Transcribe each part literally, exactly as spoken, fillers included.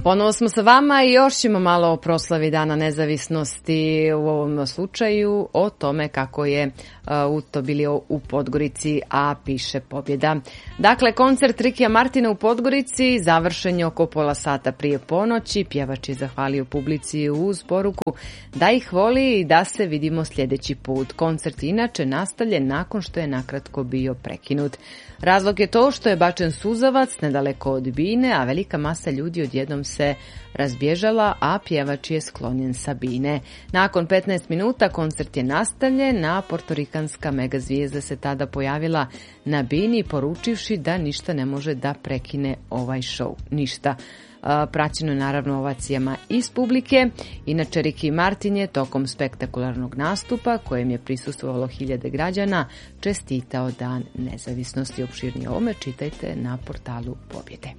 Ponovo smo sa vama i još ćemo malo o proslavi Dana nezavisnosti, u ovom slučaju o tome kako je uh, to bilo u Podgorici, a piše pobjeda. Dakle, koncert Rikija Martina u Podgorici završen je oko pola sata prije ponoći. Pjevač je zahvalio publici uz poruku da ih voli i da se vidimo sljedeći put. Koncert inače nastavljen nakon što je nakratko bio prekinut. Razlog je to što je bačen suzavac nedaleko od bine, a velika masa ljudi odjednom se razbježala, a pjevač je sklonjen sa bine. Nakon petnaest minuta koncert je nastavljen, a portorikanska megazvijezda se tada pojavila na bini poručivši da ništa ne može da prekine ovaj show. Ništa. Praćeno je naravno ovacijama iz publike. Inače, Ricky Martin je tokom spektakularnog nastupa, kojem je prisustvovalo hiljade građana, čestitao Dan nezavisnosti. Opširnije ome čitajte na portalu Pobjede.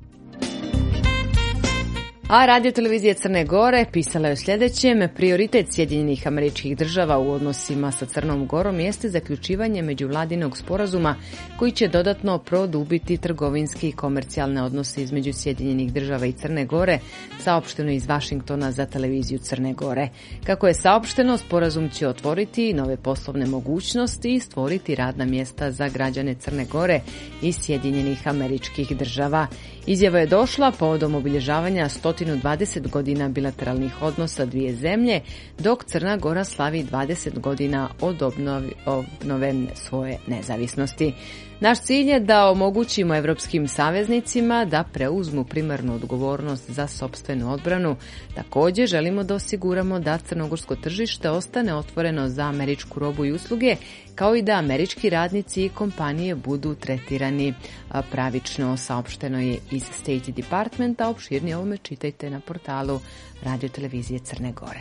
A Radio televizija Crne Gore pisala je o sljedećem. Prioritet Sjedinjenih Američkih Država u odnosima sa Crnom Gorom jeste zaključivanje međuvladinog sporazuma koji će dodatno produbiti trgovinski i komercijalne odnose između Sjedinjenih Država i Crne Gore, saopšteno iz Vašingtona za televiziju Crne Gore. Kako je saopšteno, sporazum će otvoriti nove poslovne mogućnosti i stvoriti radna mjesta za građane Crne Gore i Sjedinjenih Američkih Država. Izjava je došla povodom obilježavanja sto dvadeset godina bilateralnih odnosa dvije zemlje, dok Crna Gora slavi dvadeset godina od obnovi, obnove svoje nezavisnosti. Naš cilj je da omogućimo evropskim saveznicima da preuzmu primarnu odgovornost za sopstvenu odbranu. Također želimo da osiguramo da crnogorsko tržište ostane otvoreno za američku robu i usluge, kao i da američki radnici i kompanije budu tretirani pravično, saopšteno je iz State Departmenta. Opširnije ovome čitajte na portalu Radio televizije Crne Gore.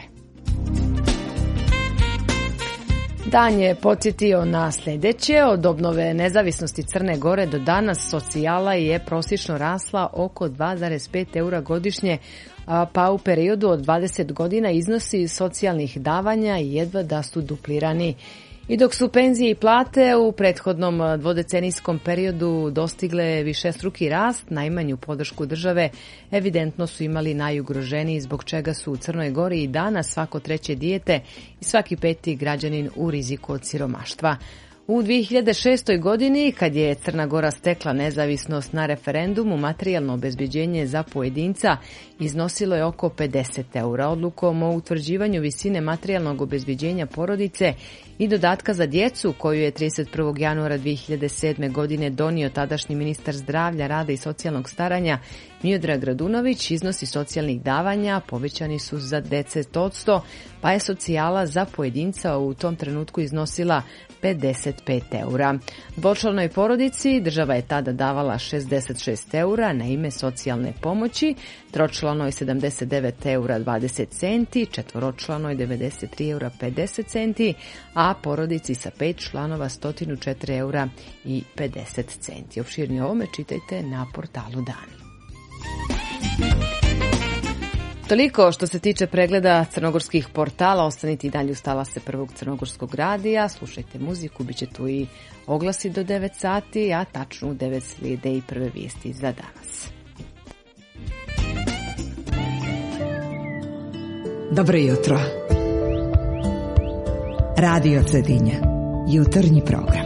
Dan je podsjetio na sljedeće. Od obnove nezavisnosti Crne Gore do danas socijala je prosječno rasla oko dva zarez pet eura godišnje, pa u periodu od dvadeset godina iznosi socijalnih davanja jedva da su duplirani. I dok su penzije i plate u prethodnom dvodecenijskom periodu dostigle višestruki rast, najmanju podršku države evidentno su imali najugroženiji, zbog čega su u Crnoj Gori i danas svako treće dijete i svaki peti građanin u riziku od siromaštva. U dvije hiljade šestoj. godini, kad je Crna Gora stekla nezavisnost na referendumu, materijalno obezbeđenje za pojedinca iznosilo je oko pedeset eura. Odlukom o utvrđivanju visine materijalnog obezbeđenja porodice i dodatka za djecu, koju je trideset prvog januara dvije hiljade sedme. godine donio tadašnji ministar zdravlja, rada i socijalnog staranja Miodrag Radunović, iznosi socijalnih davanja povećani su za deset posto, pa je socijala za pojedinca u tom trenutku iznosila pedeset pet eura. Dvočlanoj porodici država je tada davala šezdeset šest eura na ime socijalne pomoći, tročlanoj sedamdeset devet eura dvadeset centi, četvoročlanoj devedeset tri eura pedeset centi, a porodici sa pet članova sto četiri eura i pedeset centi. Opširnije ovome čitajte na portalu Dan. Toliko što se tiče pregleda crnogorskih portala. Ostanite i dalje uz talase Prvog crnogorskog radija, slušajte muziku, bit će tu i oglasi do devet sati, a tačno u devet slijede i prve vijesti za danas. Dobro jutro. Radio Cedinja, jutarnji program.